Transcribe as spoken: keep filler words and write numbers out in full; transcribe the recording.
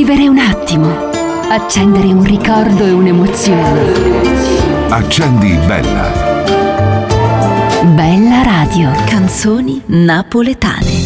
Vivere un attimo, accendere un ricordo e un'emozione. Accendi Bella. Bella Radio. Canzoni napoletane.